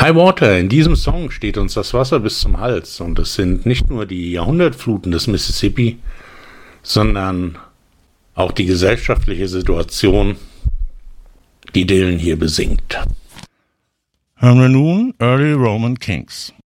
High Water, in diesem Song steht uns das Wasser bis zum Hals und es sind nicht nur die Jahrhundertfluten des Mississippi, sondern auch die gesellschaftliche Situation, die Dylan hier besingt. Hören wir nun Early Roman Kings.